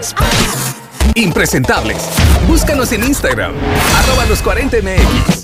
Impresentables. Búscanos en Instagram, @los40mx.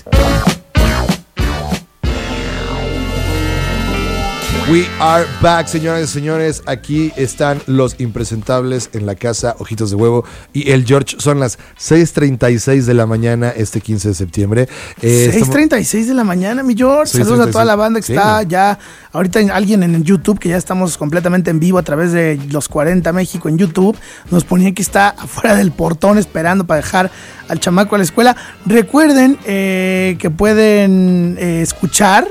We are back, señoras y señores. Aquí están los impresentables en la casa Ojitos de Huevo y el George. Son las 6:36 de la mañana este 15 de septiembre. 6:36 de la mañana, mi George. Saludos a toda la banda que está ya. Ahorita alguien en YouTube, que ya estamos completamente en vivo a través de Los 40 México en YouTube, nos ponía que está afuera del portón esperando para dejar al chamaco a la escuela. Recuerden que pueden escuchar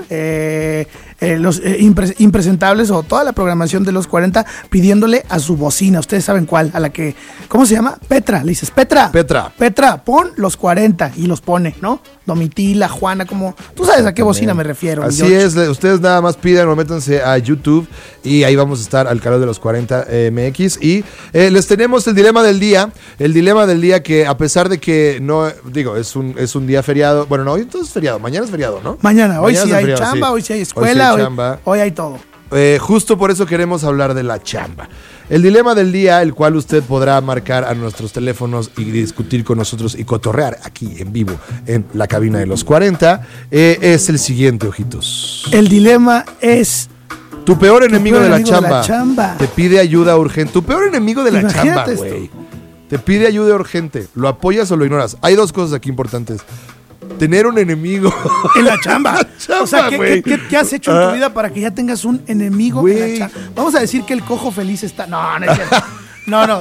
los impresentables o toda la programación de Los 40 pidiéndole a su bocina. Ustedes saben cuál, a la que, ¿cómo se llama? Petra. Le dices, Petra, pon Los 40 y los pone, ¿no? Domitila, Juana, como tú sabes a qué bocina me refiero. Así es, ustedes nada más pidan o métanse a YouTube y ahí vamos a estar al canal de Los 40 MX y les tenemos el dilema del día. El dilema del día que a pesar de que no, digo, es un día feriado. Bueno, no, hoy entonces es feriado, mañana es feriado, ¿no? Mañana sí hay feriado, chamba, sí. Hoy sí hay escuela, hoy hay todo. Justo por eso queremos hablar de la chamba. El dilema del día, el cual usted podrá marcar a nuestros teléfonos y discutir con nosotros y cotorrear aquí en vivo en la cabina de Los 40, es el siguiente, Ojitos. El dilema es... Tu peor enemigo de la chamba te pide ayuda urgente. Tu peor enemigo de la chamba, güey. Te pide ayuda urgente. ¿Lo apoyas o lo ignoras? Hay dos cosas aquí importantes. Tener un enemigo en la chamba. O sea, ¿qué has hecho en tu vida para que ya tengas un enemigo en la chamba? Vamos a decir que el cojo feliz está... No es cierto. No,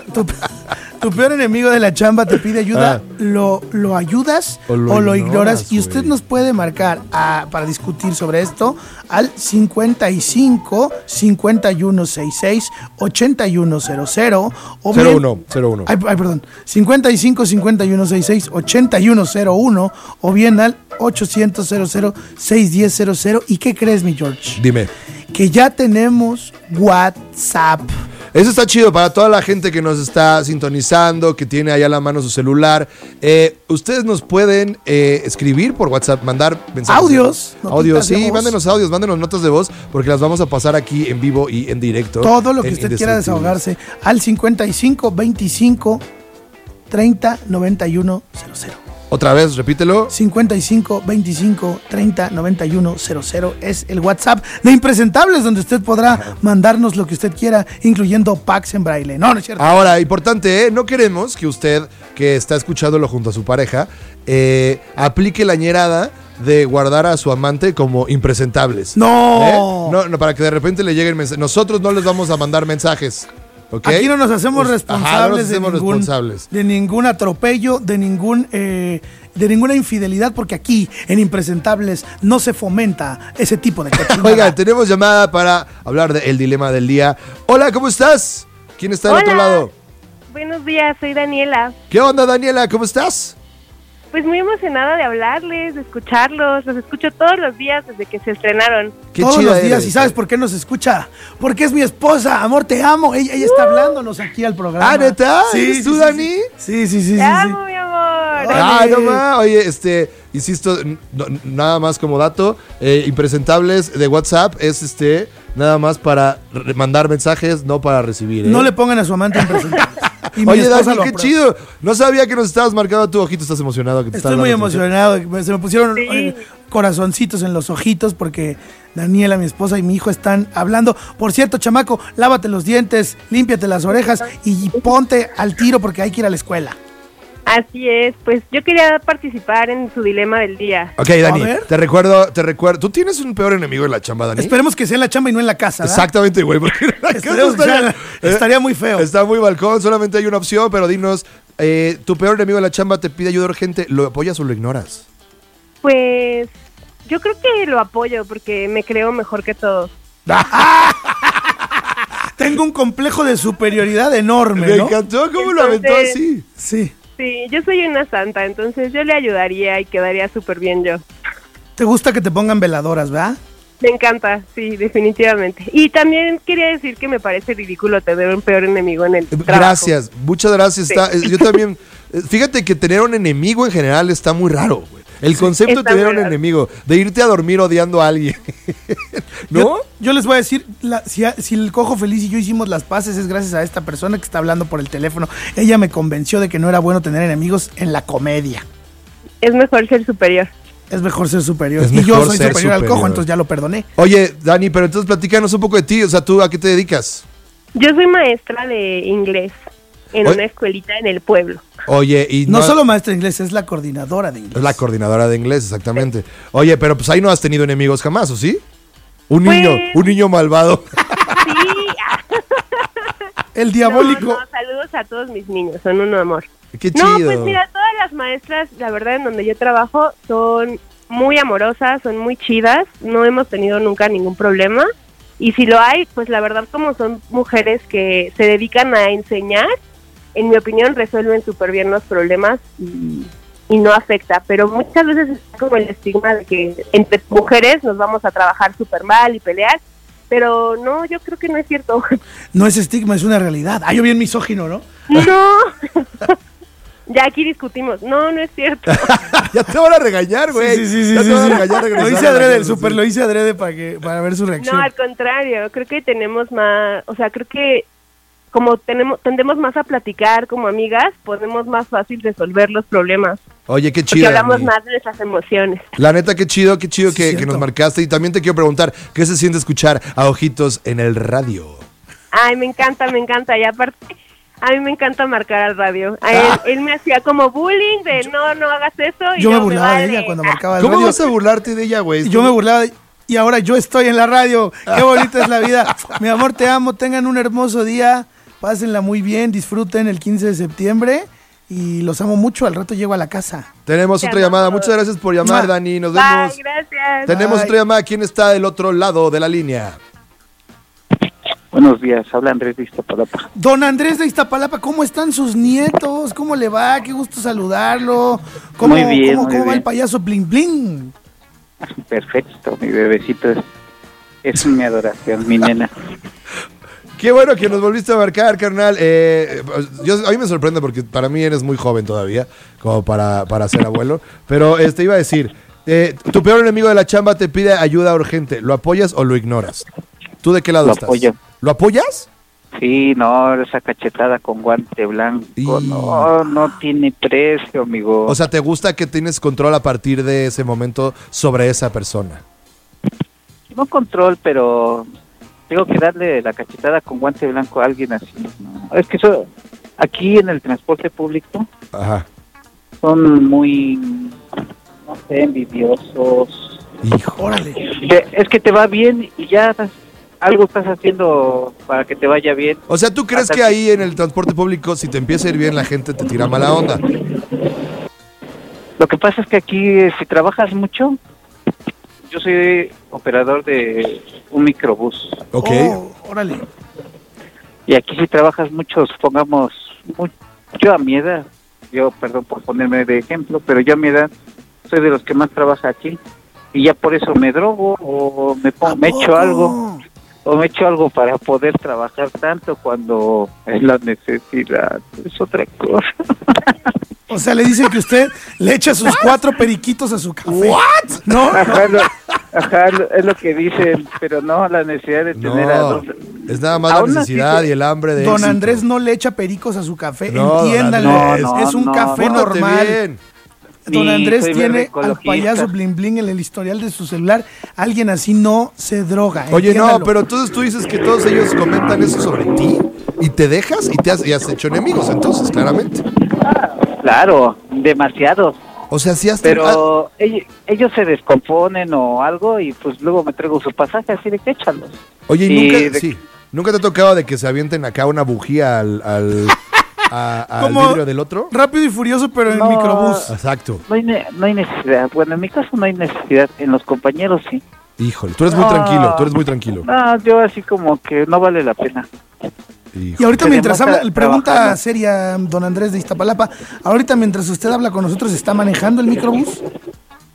tu peor enemigo de la chamba te pide ayuda, ¿lo ayudas o lo ignoras? Y usted nos puede marcar para discutir sobre esto al 55 5166 8100 o bien 01. Ay, perdón. 55 5166 8101 o bien al 800 00 610 00. ¿Y qué crees, mi George? Dime. Que ya tenemos WhatsApp. Eso está chido para toda la gente que nos está sintonizando, que tiene allá a la mano su celular. Ustedes nos pueden escribir por WhatsApp, mandar mensajes. Audios, sí, mándenos audios, mándenos notas de voz, porque las vamos a pasar aquí en vivo y en directo. Todo lo que usted quiera desahogarse al 55 25 30 91 00. Otra vez, repítelo. 55 25 30 91 00 es el WhatsApp de Impresentables, donde usted podrá mandarnos lo que usted quiera, incluyendo packs en braille. No es cierto. Ahora, importante, no queremos que usted, que está escuchándolo junto a su pareja, aplique la ñerada de guardar a su amante como impresentables. No, para que de repente le lleguen mensajes. Nosotros no les vamos a mandar mensajes. ¿Okay? Aquí no nos hacemos responsables, de ningún atropello, de ninguna infidelidad, porque aquí en Impresentables no se fomenta ese tipo de cosas. Oiga, tenemos llamada para hablar del dilema del día. Hola, ¿cómo estás? ¿Quién está del otro lado? Buenos días, soy Daniela. ¿Qué onda, Daniela? ¿Cómo estás? Pues muy emocionada de hablarles, de escucharlos. Los escucho todos los días desde que se estrenaron. Todos los días. ¿Y sabes por qué nos escucha? Porque es mi esposa. Amor, te amo. Ella está hablándonos aquí al programa. ¿Ah, neta? ¿Sí, tú, Dani? Sí. Te amo, mi amor. Ay, no más. Oye, insisto, nada más como dato, Impresentables de WhatsApp es nada más para mandar mensajes, no para recibir. No le pongan a su amante Impresentables. Oye, Dani, qué chido. No sabía que nos estabas marcando tu ojito. ¿Estás emocionado? Estoy muy emocionado. Se me pusieron corazoncitos en los ojitos porque Daniela, mi esposa, y mi hijo están hablando. Por cierto, chamaco, lávate los dientes, límpiate las orejas y ponte al tiro porque hay que ir a la escuela. Así es, pues yo quería participar en su dilema del día. Ok, Dani, te recuerdo. ¿Tú tienes un peor enemigo en la chamba, Dani? Esperemos que sea en la chamba y no en la casa, ¿verdad? Exactamente, güey, porque en la casa estaría muy feo. Está muy balcón, solamente hay una opción, pero dinos, tu peor enemigo en la chamba te pide ayuda urgente, ¿lo apoyas o lo ignoras? Pues yo creo que lo apoyo porque me creo mejor que todos. Tengo un complejo de superioridad enorme, ¿no? Me encantó cómo lo aventó así. Sí, yo soy una santa, entonces yo le ayudaría y quedaría súper bien yo. ¿Te gusta que te pongan veladoras, verdad? Me encanta, sí, definitivamente. Y también quería decir que me parece ridículo tener un peor enemigo en el trabajo. Gracias, muchas gracias. Sí. Yo también Fíjate que tener un enemigo en general está muy raro, güey. El concepto de tener un enemigo, de irte a dormir odiando a alguien. ¿No? Yo les voy a decir, si el Cojo Feliz y yo hicimos las paces es gracias a esta persona que está hablando por el teléfono. Ella me convenció de que no era bueno tener enemigos en la comedia. Es mejor ser superior. Es mejor ser superior. Y yo soy superior al Cojo, entonces ya lo perdoné. Oye, Dani, pero entonces platícanos un poco de ti. O sea, ¿tú a qué te dedicas? Yo soy maestra de inglés en una escuelita en el pueblo. Oye, y no solo maestra de inglés, es la coordinadora de inglés. Es la coordinadora de inglés, exactamente. Sí. Oye, pero pues ahí no has tenido enemigos jamás, ¿o sí? Un niño malvado. Sí. El diabólico. No, saludos a todos mis niños, son un amor. Qué chido. No, pues mira, todas las maestras, la verdad, en donde yo trabajo, son muy amorosas, son muy chidas, no hemos tenido nunca ningún problema. Y si lo hay, pues la verdad, como son mujeres que se dedican a enseñar, en mi opinión, resuelven súper bien los problemas y no afecta. Pero muchas veces es como el estigma de que entre mujeres nos vamos a trabajar súper mal y pelear. Pero no, yo creo que no es cierto. No es estigma, es una realidad. Yo bien misógino, ¿no? No. Ya aquí discutimos. No es cierto. Ya te van a regañar, güey. Sí. Te van a regañar. Lo hice adrede, lo hice adrede para ver su reacción. No, al contrario. Creo que tenemos más... O sea, creo que como tendemos más a platicar como amigas, podemos más fácil resolver los problemas. Oye, qué chido. Porque hablamos más de nuestras emociones. La neta, qué chido que nos marcaste. Y también te quiero preguntar, ¿qué se siente escuchar a Ojitos en el radio? Ay, me encanta. Y aparte, a mí me encanta marcar al radio. Él me hacía como bullying de no hagas eso. Y yo me burlaba de ella cuando marcaba el radio. ¿Cómo vas a burlarte de ella, güey? Yo me burlaba y ahora yo estoy en la radio. Qué bonita es la vida. Mi amor, te amo. Tengan un hermoso día. Pásenla muy bien, disfruten el 15 de septiembre y los amo mucho. Al rato llego a la casa. Tenemos otra llamada. Muchas gracias por llamar, Dani. Nos vemos. Gracias. Tenemos otra llamada. ¿Quién está del otro lado de la línea? Buenos días, habla Andrés de Iztapalapa. Don Andrés de Iztapalapa, ¿cómo están sus nietos? ¿Cómo le va? Qué gusto saludarlo. Muy bien, ¿Cómo va el payaso Bling Bling? Perfecto, mi bebecito es mi adoración, mi nena. Qué bueno que nos volviste a marcar, carnal. A mí me sorprende porque para mí eres muy joven todavía, como para ser abuelo. Pero iba a decir, tu peor enemigo de la chamba te pide ayuda urgente. ¿Lo apoyas o lo ignoras? ¿Tú de qué lado estás? Apoyo. ¿Lo apoyas? Sí, no, esa cachetada con guante blanco, no tiene precio, amigo. O sea, ¿te gusta que tienes control a partir de ese momento sobre esa persona? No control, pero tengo que darle la cachetada con guante blanco a alguien así, ¿no? Es que eso, aquí en el transporte público, son muy, no sé, envidiosos. Hijo, órale. Es que te va bien y ya algo estás haciendo para que te vaya bien. O sea, ¿tú crees que ahí en el transporte público, si te empieza a ir bien, la gente te tira mala onda? Lo que pasa es que aquí, si trabajas mucho, yo soy operador de un microbús. Ok. Órale. Y aquí si trabajas mucho, supongamos, yo a mi edad, perdón por ponerme de ejemplo, pero yo a mi edad soy de los que más trabaja aquí. Y ya por eso me drogo o me echo algo. O me echo algo para poder trabajar tanto cuando es la necesidad. Es otra cosa. O sea, le dicen que usted le echa sus 4 periquitos a su café. ¿What? ¿No? Ajá, es lo que dicen, pero no la necesidad de tener a dos. Es nada más la necesidad y el hambre de Don éxito. Andrés no le echa pericos a su café, no, entiéndanlo. Es un café normal. Bien. Don Andrés tiene al payaso Bling Bling en el historial de su celular. Alguien así no se droga. Oye, entiéndalo. no, pero entonces tú dices que todos ellos comentan eso sobre ti y te dejas y has hecho enemigos, entonces, claramente. Claro, demasiados. O sea, sí has Pero ellos se descomponen o algo y pues luego me traigo su pasaje así de que échalos. Oye, ¿y nunca te ha tocado de que se avienten acá una bujía al vidrio del otro? Rápido y Furioso, pero en microbús. Exacto. No hay necesidad. Bueno, en mi caso no hay necesidad. En los compañeros sí. Híjole, tú eres muy tranquilo. No, yo así como que no vale la pena. Híjole. Y ahorita mientras habla, pregunta seria, don Andrés de Iztapalapa, ahorita mientras usted habla con nosotros, ¿está manejando el microbús?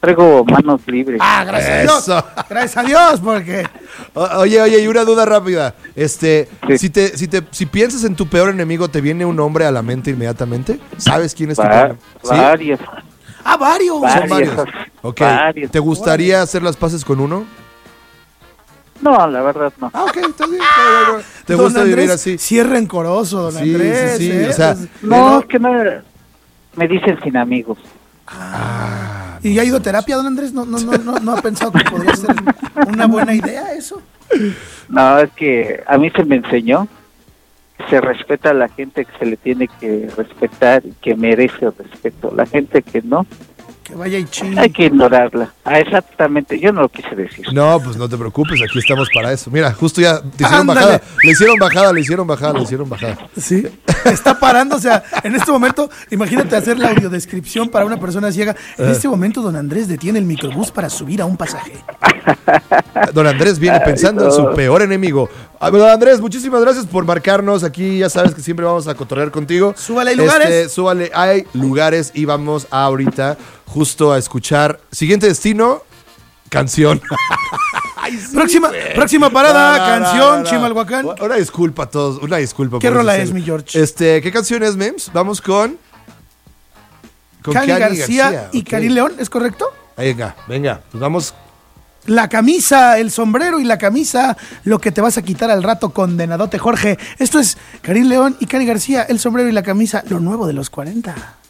traigo manos libres. Gracias a Dios. Gracias a Dios, porque... Oye, y una duda rápida. Si piensas en tu peor enemigo, ¿te viene un nombre a la mente inmediatamente? ¿Sabes quién es tu peor? Varios. Varios. Son varios. Ok. Varios. ¿Te gustaría hacer las paces con uno? No, la verdad no. Ok, está bien. ¿Te Don gusta Andrés, vivir así? Sí es rencoroso, don Andrés. Sí, o sea... No, es que no, me dicen sin amigos. ¿Y ha ido a terapia, don Andrés? ¿No ha pensado que podría ser una buena idea eso? No, es que a mí se me enseñó que se respeta a la gente que se le tiene que respetar y que merece el respeto. La gente que no, que vaya y chingue. hay que ignorarla. Exactamente, yo no lo quise decir. No, pues no te preocupes, aquí estamos para eso. Mira, justo ya te hicieron bajada. Le hicieron bajada. Sí, está parando, o sea, en este momento, imagínate hacer la audiodescripción para una persona ciega. En este momento, don Andrés detiene el microbús para subir a un pasaje. Don Andrés viene pensando en su peor enemigo. Don Andrés, muchísimas gracias por marcarnos. Aquí ya sabes que siempre vamos a cotorrear contigo. Súbale, hay lugares. Súbale, hay lugares y vamos ahorita justo a escuchar. Siguiente destino, canción. Ay, sí, próxima parada, canción, Chimalhuacán. Una disculpa a todos, una disculpa. ¿Qué rola es, mi George? ¿Qué canción es, Mems? Vamos con Cani García y Karim León, ¿es correcto? Venga, pues vamos. La camisa, el sombrero y la camisa, lo que te vas a quitar al rato, condenadote Jorge. Esto es Karim León y Cani García, el sombrero y la camisa, lo nuevo de los 40.